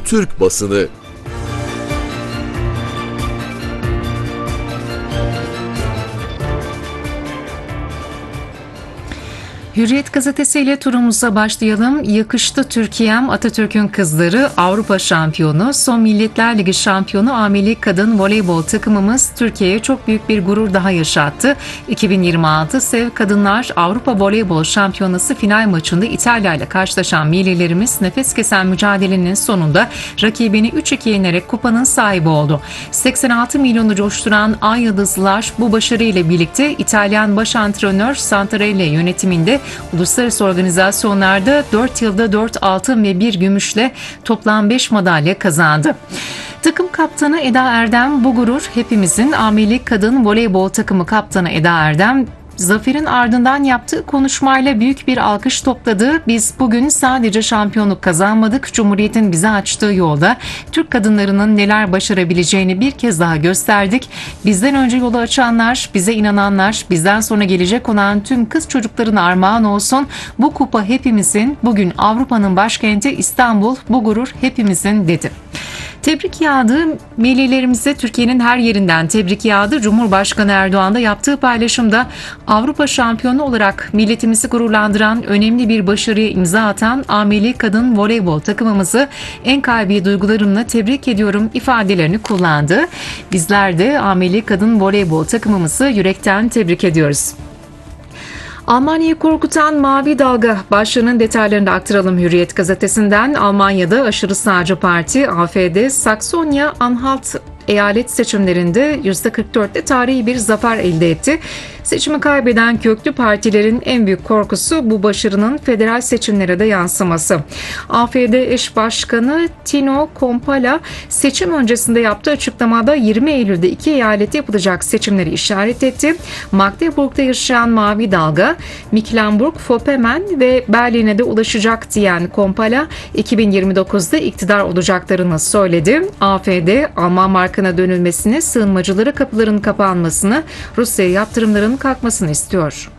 Türk basını. Hürriyet gazetesiyle turumuza başlayalım. Yakıştı Türkiye'm, Atatürk'ün kızları, Avrupa şampiyonu, son Milletler Ligi şampiyonu A kadın voleybol takımımız Türkiye'ye çok büyük bir gurur daha yaşattı. 2026 Sev Kadınlar Avrupa Voleybol Şampiyonası final maçında İtalya ile karşılaşan millilerimiz nefes kesen mücadelenin sonunda rakibini 3-2 yenerek kupanın sahibi oldu. 86 milyonu coşturan Ay Yıldızlılar bu başarıyla birlikte İtalyan baş antrenör Santarelli yönetiminde uluslararası organizasyonlarda 4 yılda 4 altın ve 1 gümüşle toplam 5 madalya kazandı. Takım kaptanı Eda Erdem bu gurur hepimizin. A kadın voleybol takımı kaptanı Eda Erdem zaferin ardından yaptığı konuşmayla büyük bir alkış topladı. Biz bugün sadece şampiyonluk kazanmadık. Cumhuriyet'in bize açtığı yolda Türk kadınlarının neler başarabileceğini bir kez daha gösterdik. Bizden önce yolu açanlar, bize inananlar, bizden sonra gelecek olan tüm kız çocukların armağan olsun. Bu kupa hepimizin, bugün Avrupa'nın başkenti İstanbul, bu gurur hepimizin dedi. Tebrik yağdı. Millilerimize Türkiye'nin her yerinden tebrik yağdı. Cumhurbaşkanı Erdoğan da yaptığı paylaşımda Avrupa şampiyonu olarak milletimizi gururlandıran önemli bir başarıya imza atan A kadın voleybol takımımızı en kalbi duygularımla tebrik ediyorum ifadelerini kullandı. Bizler de A kadın voleybol takımımızı yürekten tebrik ediyoruz. Almanya'yı korkutan mavi dalga başlığının detaylarını da aktaralım Hürriyet gazetesinden. Almanya'da aşırı sağcı parti AfD Saksonya-Anhalt eyalet seçimlerinde %44'te tarihi bir zafer elde etti. Seçimi kaybeden köklü partilerin en büyük korkusu bu başarının federal seçimlere de yansıması. AfD eş başkanı Tino Kompala seçim öncesinde yaptığı açıklamada 20 Eylül'de 2 eyalette yapılacak seçimleri işaret etti. Magdeburg'da yaşayan mavi dalga, Mecklenburg-Vorpommern ve Berlin'e de ulaşacak diyen Kompala 2029'da iktidar olacaklarını söyledi. AfD, Alman markına dönülmesini, sığınmacılara kapıların kapanmasını, Rusya'ya yaptırımların kalkmasını istiyor.